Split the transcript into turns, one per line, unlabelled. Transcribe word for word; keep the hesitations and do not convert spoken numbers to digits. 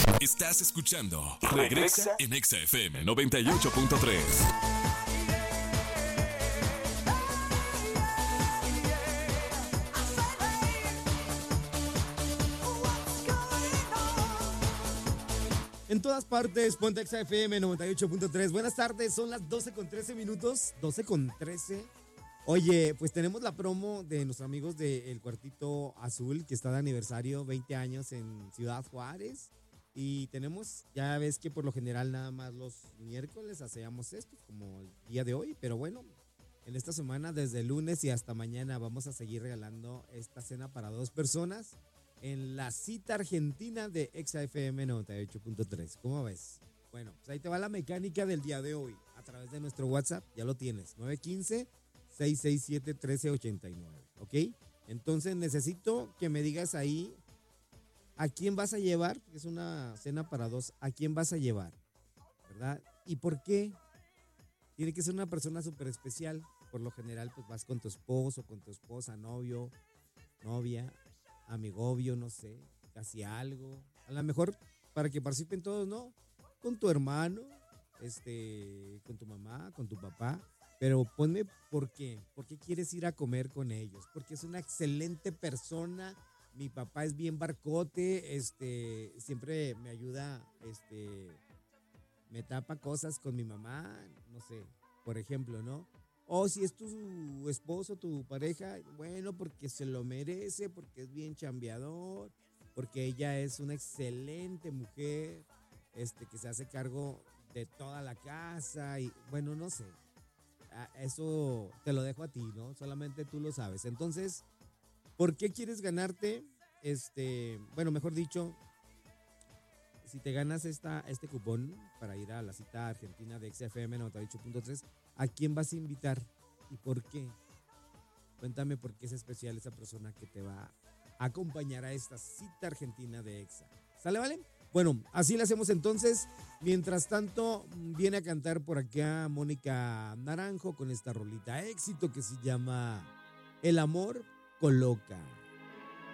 Estás escuchando Regresa en Exa F M noventa y ocho punto tres.
En todas partes, ponte Exa F M noventa y ocho punto tres. Buenas tardes, son las doce con trece minutos. doce con trece. Oye, pues tenemos la promo de nuestros amigos de El Cuartito Azul, que está de aniversario, veinte años en Ciudad Juárez. Y tenemos, ya ves que por lo general nada más los miércoles hacíamos esto, como el día de hoy. Pero bueno, en esta semana, desde el lunes y hasta mañana, vamos a seguir regalando esta cena para dos personas en la cita argentina de Exa F M noventa y ocho punto tres. ¿Cómo ves? Bueno, pues ahí te va la mecánica del día de hoy a través de nuestro WhatsApp. Ya lo tienes, nueve uno cinco, seis seis siete, uno tres ocho nueve, ¿ok? Entonces necesito que me digas ahí a quién vas a llevar, porque es una cena para dos, a quién vas a llevar, ¿verdad? ¿Y por qué? Tiene que ser una persona súper especial. Por lo general, pues vas con tu esposo, con tu esposa, novio, novia, amigovio, no sé, casi algo. A lo mejor para que participen todos, ¿no? Con tu hermano, este, con tu mamá, con tu papá. Pero ponme por qué. ¿Por qué quieres ir a comer con ellos? Porque es una excelente persona. Mi papá es bien barcote, este, siempre me ayuda, este, me tapa cosas con mi mamá, no sé, por ejemplo, ¿no? O si es tu esposo, tu pareja, bueno, porque se lo merece, porque es bien chambeador, porque ella es una excelente mujer, este, que se hace cargo de toda la casa y, bueno, no sé. Eso te lo dejo a ti, ¿no? Solamente tú lo sabes. Entonces, ¿por qué quieres ganarte? Este, bueno, mejor dicho, si te ganas esta, este cupón para ir a la cita argentina de X F M noventa y ocho punto tres, ¿a quién vas a invitar y por qué? Cuéntame por qué es especial esa persona que te va a acompañar a esta cita argentina de Exa. ¿Sale, vale? Bueno, así lo hacemos entonces. Mientras tanto, viene a cantar por acá Mónica Naranjo con esta rolita éxito que se llama El amor coloca.